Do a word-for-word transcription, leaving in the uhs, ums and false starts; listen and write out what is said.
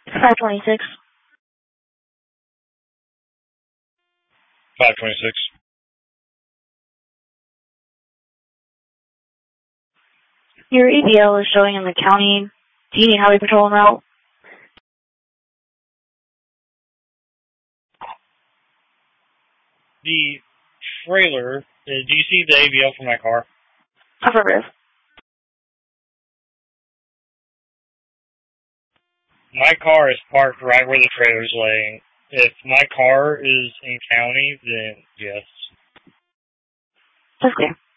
five twenty-six. five twenty-six. Your E V L is showing in the county. Do you need highway patrol en route? The trailer, uh, do you see the A V L from my car? Affirmative. My car is parked right where the trailer's laying. If my car is in county, then yes. That's clear.